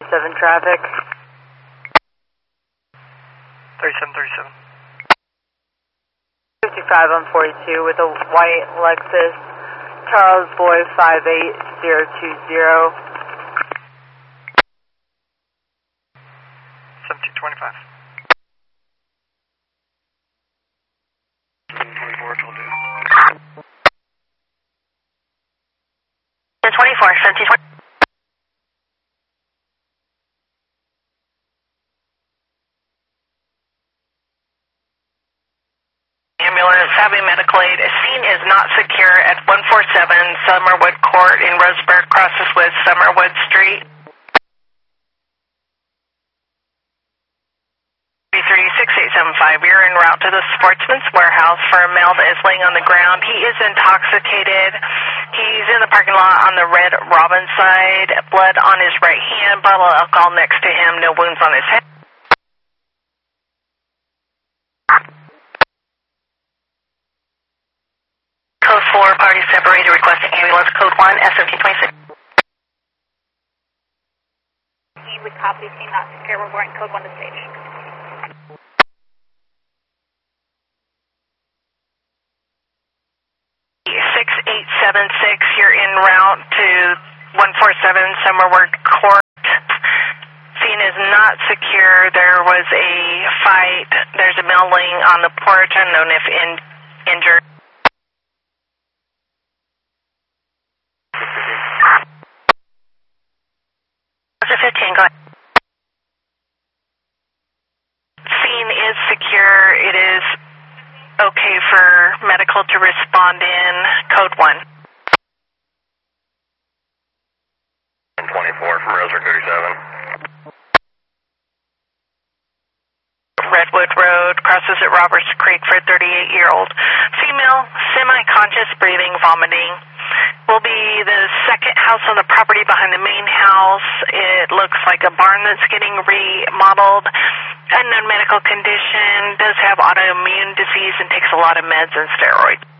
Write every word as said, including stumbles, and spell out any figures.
seven traffic. thirty-seven thirty-seven. fifty-five on forty-two with a white Lexus. Charles Boy five eight zero two zero. seventeen twenty-five. twenty-four, will do. ten twenty-four, seventeen twenty. Ambulance having medical aid. Scene is not secure at one forty-seven Summerwood Court in Roseburg, crosses with Summerwood Street. three six eight seven five, you're en route to the Sportsman's Warehouse for a male that is laying on the ground. He is intoxicated. He's in the parking lot on the Red Robin side. Blood on his right hand, bottle of alcohol next to him, no wounds on his head. Code four, party separated, requesting ambulance. Code one, S M T twenty-six. He would copy, scene not secure. We're going code one to stage. six eight seven six, you're en route to one forty-seven Summerwood Court. Scene is not secure. There was a fight. There's a male laying on the porch, unknown if in, injured. fifteen, go ahead. Scene is secure. It is okay for medical to respond in. Code one. twenty-four from Roseburg thirty-seven. Redwood Road, crosses at Roberts Creek for a thirty-eight-year-old female, semi-conscious, breathing, vomiting. Will be the second house on the property behind the main house. It looks like a barn that's getting remodeled. Unknown medical condition, does have autoimmune disease and takes a lot of meds and steroids.